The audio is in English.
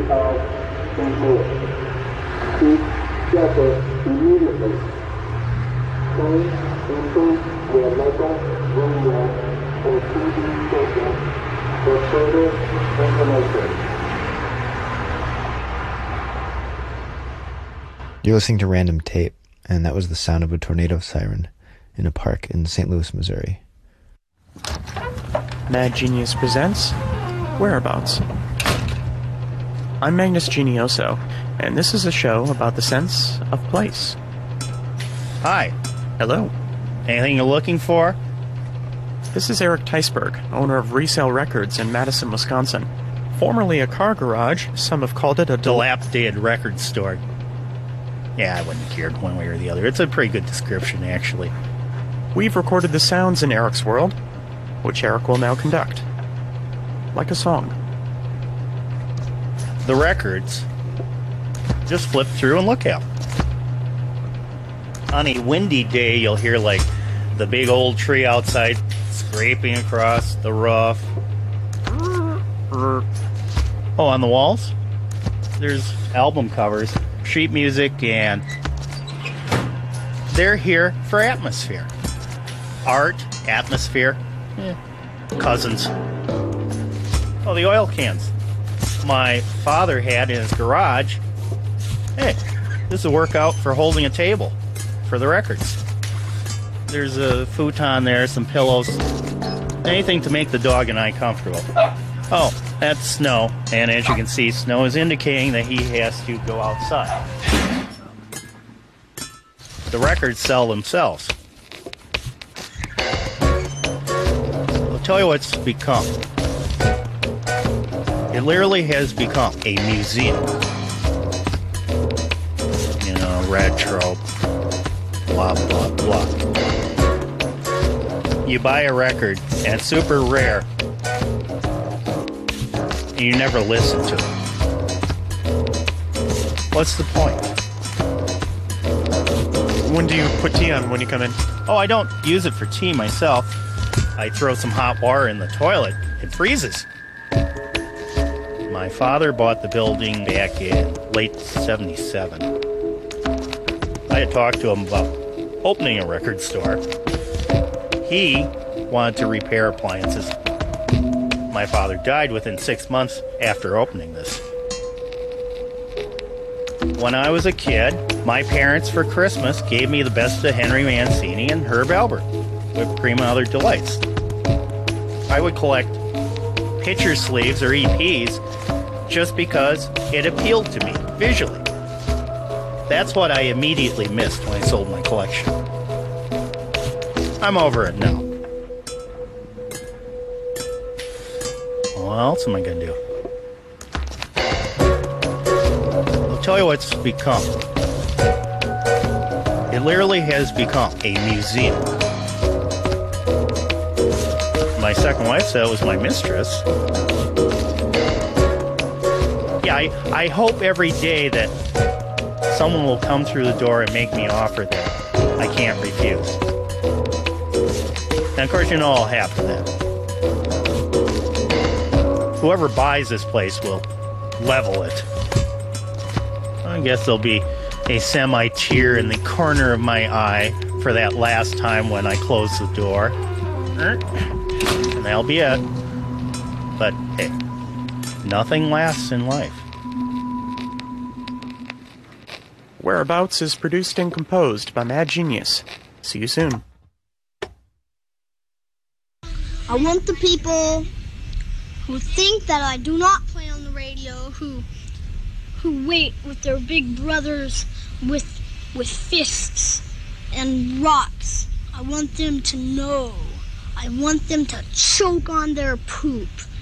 of St. Louis. Chief Shepherd immediately claimed into their local radio or TV station for further information. You're listening to Random Tape, and that was the sound of a tornado siren in a park in St. Louis, Missouri. Mad Genius presents Whereabouts. I'm Magnus Genioso, and this is a show about the sense of place. Hi. Hello. Anything you're looking for? This is Eric Teisberg, owner of Resale Records in Madison, Wisconsin. Formerly a car garage, some have called it a dilapidated record store. Yeah, I wouldn't have cared one way or the other. It's a pretty good description, actually. We've recorded the sounds in Eric's world, which Eric will now conduct. Like a song. The records, just flip through and look at them. On a windy day, you'll hear, like, the big old tree outside scraping across the roof. Oh, on the walls, there's album covers, sheet music, and they're here for atmosphere. Art, atmosphere, cousins. Oh, the oil cans my father had in his garage. Hey, this is a workout for holding a table for the records. There's a futon there, some pillows, anything to make the dog and I comfortable. Oh, that's snow, and as you can see, snow is indicating that he has to go outside. The records sell themselves. I'll tell you what it's become. It literally has become a museum. You know, retro, blah, blah, blah. You buy a record, and it's super rare, and you never listen to it. What's the point? When do you put tea on when you come in? Oh, I don't use it for tea myself. I throw some hot water in the toilet. It freezes. My father bought the building back in late 77. I had talked to him about opening a record store. He wanted to repair appliances. My father died within 6 months after opening this. When I was a kid, my parents for Christmas gave me the best of Henry Mancini and Herb Alpert, whipped cream and other delights. I would collect picture sleeves or EPs just because it appealed to me visually. That's what I immediately missed when I sold my collection. I'm over it now. What else am I going to do? I'll tell you what it's become. It literally has become a museum. My second wife said it was my mistress. Yeah, I hope every day that someone will come through the door and make me an offer that I can't refuse. And of course, you know what'll happen then. Whoever buys this place will level it. I guess there'll be a semi-tear in the corner of my eye for that last time when I closed the door. And that'll be it. But hey, nothing lasts in life. Whereabouts is produced and composed by Mad Genius. See you soon. I want the people who think that I do not play on the radio, who wait with their big brothers with fists and rocks. I want them to know. I want them to choke on their poop.